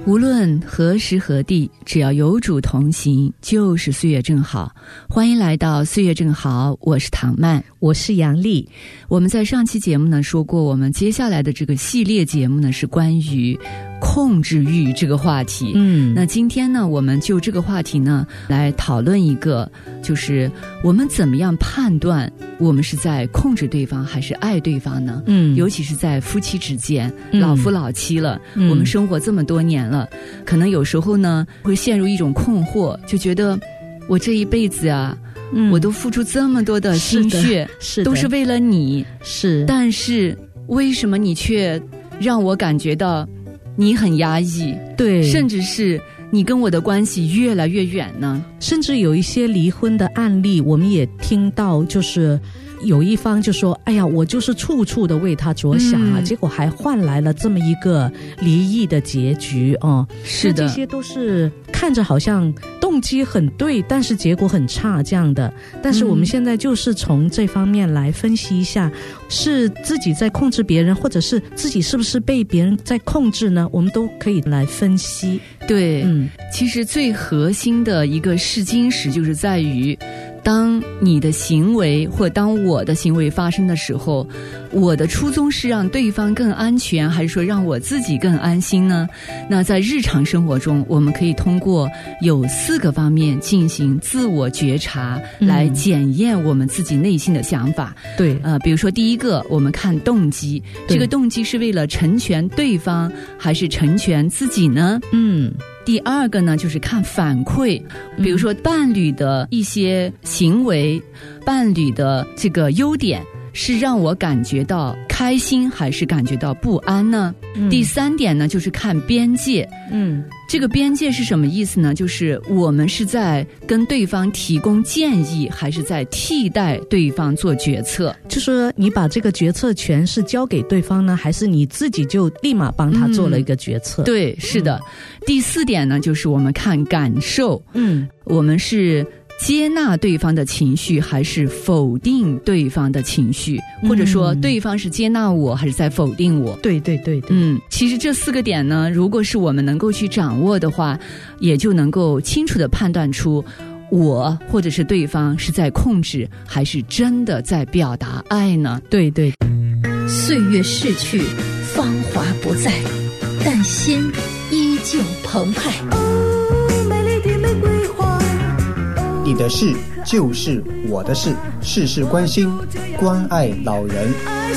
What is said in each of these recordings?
无论何时何地，只要有主同行，就是岁月正好。欢迎来到岁月正好，我是唐曼， 我是杨丽。 我们在上期节目呢说过，我们接下来的这个系列节目呢是关于控制欲这个话题。那今天呢，我们就这个话题呢来讨论一个，就是我们怎么样判断我们是在控制对方还是爱对方呢？尤其是在夫妻之间，老夫老妻了，我们生活这么多年了，可能有时候呢会陷入一种困惑，就觉得我这一辈子啊，我都付出这么多的心血，都是为了你，但是为什么你却让我感觉到你很压抑，对，甚至是你跟我的关系越来越远呢？ 甚至有一些离婚的案例，我们也听到，就是有一方就说，哎呀，我就是处处的为他着想啊，结果还换来了这么一个离异的结局哦。是的，这些都是看着好像动机很对，但是结果很差这样的。但是我们现在就是从这方面来分析一下，是自己在控制别人，或者是自己是不是被别人在控制呢？我们都可以来分析。 对，其实最核心的一个试金石就是在于，当你的行为或当我的行为发生的时候，我的初衷是让对方更安全，还是说让我自己更安心呢？那在日常生活中，我们可以通过有4个方面进行自我觉察，来检验我们自己内心的想法。对，比如说第一个，我们看动机，这个动机是为了成全对方，还是成全自己呢？第二个呢，就是看反馈，比如说伴侣的一些行为，伴侣的这个优点是让我感觉到开心还是感觉到不安呢？第3点呢，就是看边界。这个边界是什么意思呢？就是我们是在跟对方提供建议，还是在替代对方做决策？ 就说你把这个决策权是交给对方呢，还是你自己就立马帮他做了一个决策？对，是的。 第4点呢，就是我们看感受。我们是接纳对方的情绪，还是否定对方的情绪，或者说对方是接纳我还是在否定我？对。其实这4个点呢，如果是我们能够去掌握的话，也就能够清楚地判断出我或者是对方是在控制，还是真的在表达爱呢？对。 岁月逝去，芳华不再，但心依旧澎湃。 美丽的玫瑰花，你的事就是我的事，事事关心，关爱老人。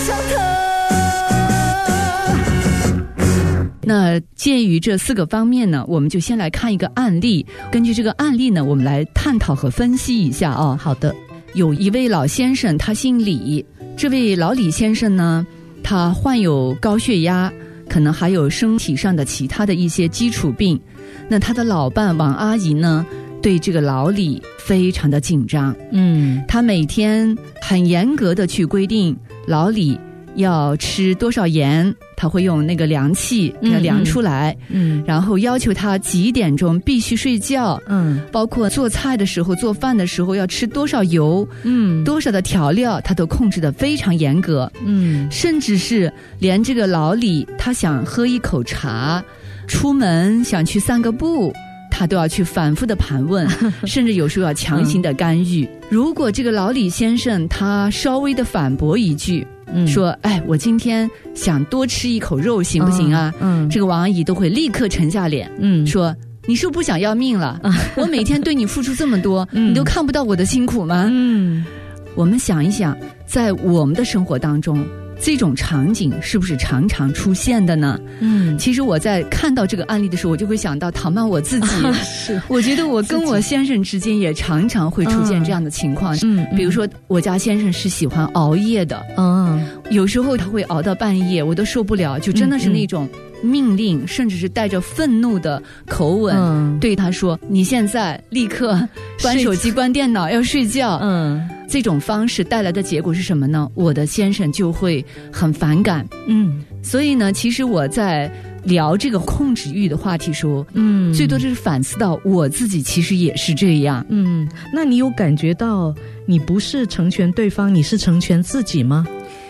那鉴于这4个方面呢，我们就先来看一个案例，根据这个案例呢，我们来探讨和分析一下啊。好的，有一位老先生，他姓李，这位老李先生呢，他患有高血压，可能还有身体上的其他的一些基础病。那他的老伴王阿姨呢，对这个老李非常的紧张。他每天很严格的去规定老李要吃多少盐，他会用那个量器给他量出来。然后要求他几点钟必须睡觉。包括做菜的时候，做饭的时候要吃多少油，多少的调料，他都控制得非常严格。甚至是连这个老李他想喝一口茶，出门想去散个步，他都要去反复的盘问，甚至有时候要强行的干预。如果这个老李先生他稍微的反驳一句，说哎，我今天想多吃一口肉行不行啊？这个王阿姨都会立刻沉下脸，说你是不是不想要命了？我每天对你付出这么多，你都看不到我的辛苦吗？我们想一想，在我们的生活当中，这种场景是不是常常出现的呢？其实我在看到这个案例的时候，我就会想到唐曼我自己。我觉得我跟我先生之间也常常会出现这样的情况。比如说我家先生是喜欢熬夜的，有时候他会熬到半夜，我都受不了，就真的是那种命令，甚至是带着愤怒的口吻对他说，你现在立刻关手机关电脑，要睡觉。这种方式带来的结果是什么呢？我的先生就会很反感。所以呢，其实我在聊这个控制欲的话题时候，最多就是反思到我自己其实也是这样。 那你有感觉到你不是成全对方，你是成全自己吗？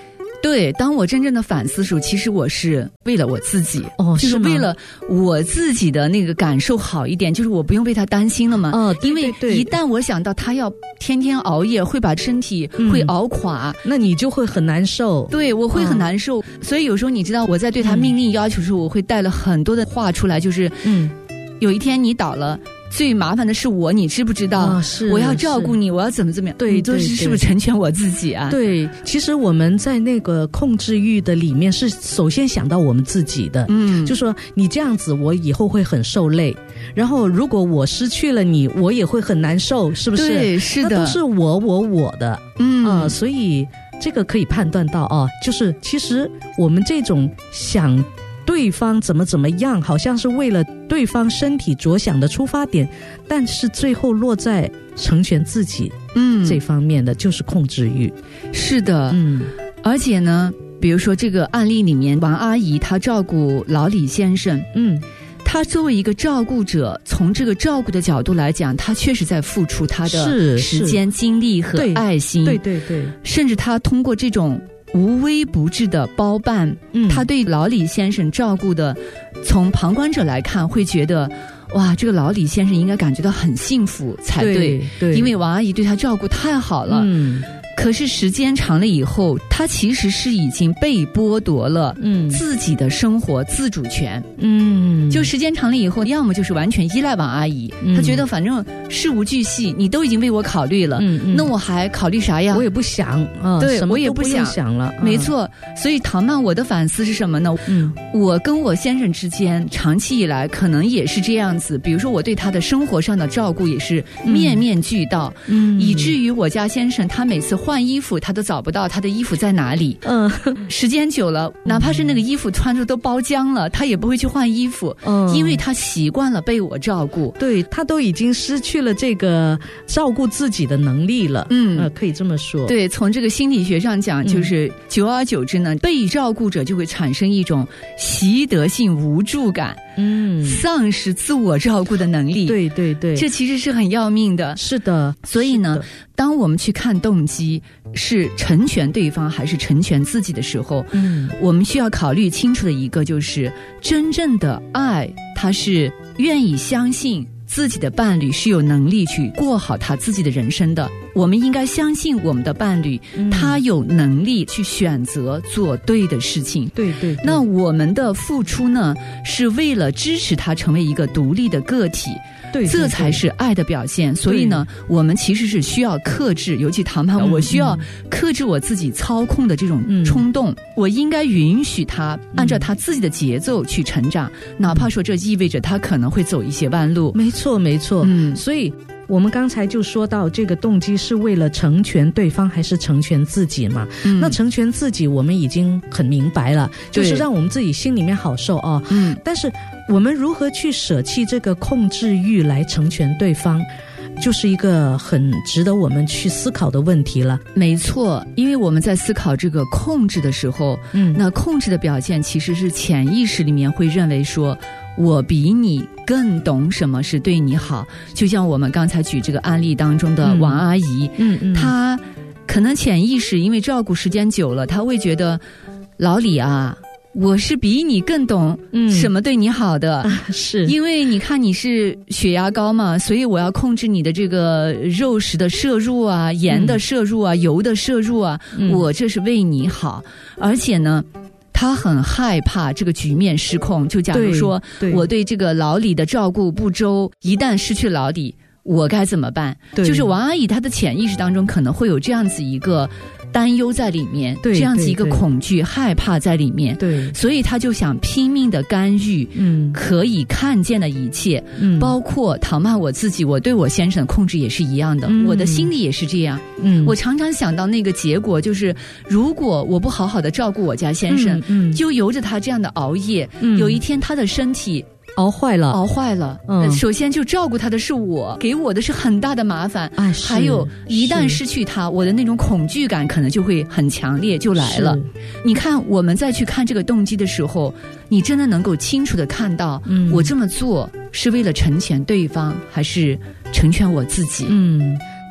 对，当我真正的反思的时候，其实我是为了我自己，就是吗为了我自己的那个感受好一点，就是我不用为他担心了嘛。因为一旦我想到他要天天熬夜，会把身体会熬垮， 那你就会很难受。 对，我会很难受。所以有时候你知道我在对他命令要求的时候，我会带了很多的话出来，就是有一天你倒了，最麻烦的是我，你知不知道？我要照顾你，我要怎么样？ 对， 是不是成全我自己啊？ 对，其实我们在那个控制欲的里面是首先想到我们自己的，就说你这样子，我以后会很受累。然后如果我失去了你，我也会很难受，是不是？ 对，是的， 那都是我的，所以这个可以判断到就是其实我们这种想对方怎么样，好像是为了对方身体着想的出发点，但是最后落在成全自己这方面的就是控制欲。 是的，而且呢，比如说这个案例里面，王阿姨她照顾老李先生，她作为一个照顾者，从这个照顾的角度来讲，她确实在付出她的时间、精力和爱心。对，甚至她通过这种无微不至的包办，他对老李先生照顾的，从旁观者来看会觉得，哇，这个老李先生应该感觉到很幸福才对，因为王阿姨对他照顾太好了。可是时间长了以后，他其实是已经被剥夺了自己的生活自主权。就时间长了以后，要么就是完全依赖王阿姨，他觉得反正事无巨细，你都已经为我考虑了，那我还考虑啥呀？ 我也不想， 对， 什么我也不想了。 没错，所以唐曼，我的反思是什么呢？我跟我先生之间长期以来可能也是这样子，比如说我对他的生活上的照顾也是面面俱到，以至于我家先生他每次换衣服，他都找不到他的衣服在哪里。时间久了，哪怕是那个衣服穿着都包浆了，他也不会去换衣服，因为他习惯了被我照顾。 对，他都已经失去了这个照顾自己的能力了。可以这么说。 对，从这个心理学上讲，就是久而久之呢，被照顾者就会产生一种习得性无助感，丧失自我照顾的能力。 对， 这其实是很要命的。 是的， 所以呢，当我们去看动机是成全对方还是成全自己的时候，我们需要考虑清楚的一个就是真正的爱，他是愿意相信自己的伴侣是有能力去过好他自己的人生的。我们应该相信我们的伴侣，他有能力去选择做对的事情。 对。 那我们的付出呢，是为了支持他成为一个独立的个体。 对， 这才是爱的表现。所以呢，我们其实是需要克制，尤其唐曼，我需要克制我自己操控的这种冲动。我应该允许他按照他自己的节奏去成长，哪怕说这意味着他可能会走一些弯路。 没错。所以我们刚才就说到这个动机是为了成全对方还是成全自己嘛？那成全自己我们已经很明白了，就是让我们自己心里面好受但是我们如何去舍弃这个控制欲来成全对方，就是一个很值得我们去思考的问题了。 没错，因为我们在思考这个控制的时候，那控制的表现其实是潜意识里面会认为说，我比你更懂什么是对你好。就像我们刚才举这个案例当中的王阿姨，她可能潜意识因为照顾时间久了，她会觉得老李啊，我是比你更懂什么对你好的， 是因为你看你是血压高嘛，所以我要控制你的这个肉食的摄入啊，盐的摄入啊，油的摄入啊，我这是为你好。而且呢，他很害怕这个局面失控，就假如说我对这个老李的照顾不周，一旦失去老李，我该怎么办？就是王阿姨她的潜意识当中可能会有这样子一个担忧在里面，这样子一个恐惧害怕在里面，所以她就想拼命的干预可以看见的一切，包括唐曼我自己，我对我先生的控制也是一样的，我的心里也是这样。我常常想到那个结果，就是如果我不好好的照顾我家先生，就由着他这样的熬夜，有一天他的身体熬坏了， 首先就照顾他的是我，给我的是很大的麻烦，还有一旦失去他，我的那种恐惧感可能就会很强烈，就来了。你看我们再去看这个动机的时候，你真的能够清楚的看到，我这么做是为了成全对方还是成全我自己。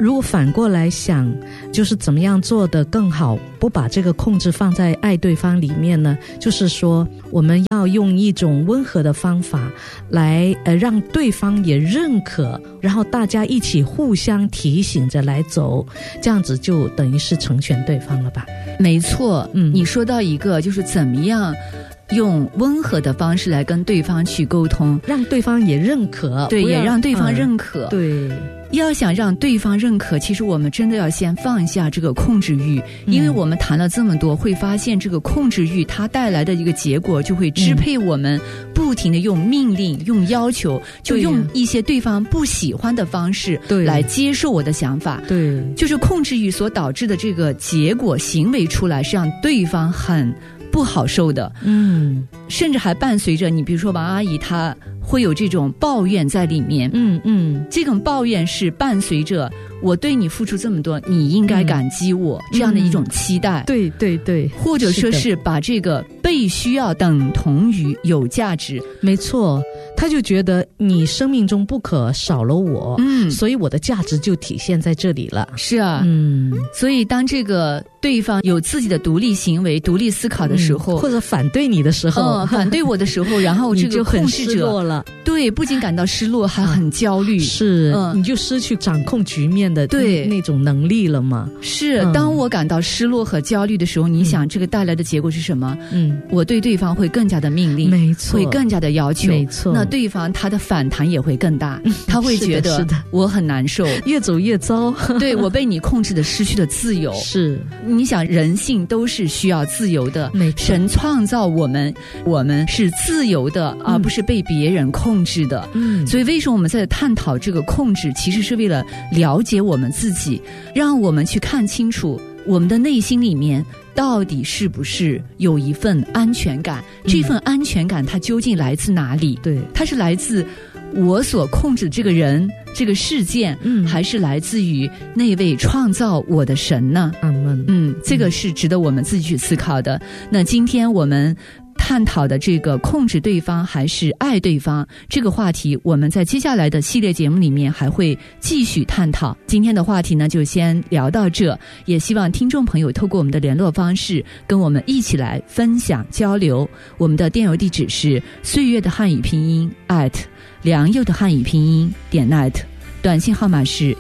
如果反过来想，就是怎么样做得更好，不把这个控制放在爱对方里面呢？就是说我们要用一种温和的方法来让对方也认可，然后大家一起互相提醒着来走，这样子就等于是成全对方了吧？ 没错，你说到一个就是怎么样用温和的方式来跟对方去沟通， 让对方也认可， 对，也让对方认可， 对。 要想让对方认可，其实我们真的要先放下这个控制欲，因为我们谈了这么多，会发现这个控制欲它带来的一个结果，就会支配我们不停的用命令、用要求，就用一些对方不喜欢的方式来接受我的想法。 对， 就是控制欲所导致的这个结果行为出来，是让对方很不好受的。甚至还伴随着你，比如说王阿姨她会有这种抱怨在里面。这种抱怨是伴随着我对你付出这么多，你应该感激我，这样的一种期待。 对对对， 或者说是把这个被需要等同于有价值。 没错，他就觉得你生命中不可少了我，所以我的价值就体现在这里了。 是啊，所以当这个对方有自己的独立行为、独立思考的时候， 或者反对你的时候， 反对我的时候，然后这个控制者你就很失落了。 对，不仅感到失落，还很焦虑。 是，你就失去掌控局面的那种能力了嘛。 是，当我感到失落和焦虑的时候，你想这个带来的结果是什么？我对对方会更加的命令， 没错， 会更加的要求， 没错。 那对方他的反弹也会更大，他会觉得我很难受， 越走越糟。 对，我被你控制的失去了自由。 是， 你想人性都是需要自由的，神创造我们是自由的，而不是被别人控制的。所以为什么我们在探讨这个控制，其实是为了了解我们自己，让我们去看清楚我们的内心里面到底是不是有一份安全感。这份安全感它究竟来自哪里？对，它是来自我所控制的这个人、这个事件，还是来自于那位创造我的神呢？这个是值得我们自己去思考的。那今天我们探讨的这个控制对方还是爱对方这个话题，我们在接下来的系列节目里面还会继续探讨。今天的话题呢就先聊到这，也希望听众朋友透过我们的联络方式跟我们一起来分享交流。我们的电邮地址是岁月的汉语拼音@良佑的汉语拼音.net， 短信号码是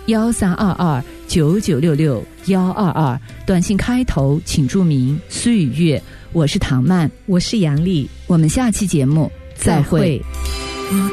132299662122，短信开头请注明岁月。我是唐曼， 我是杨丽， 我们下期节目再会。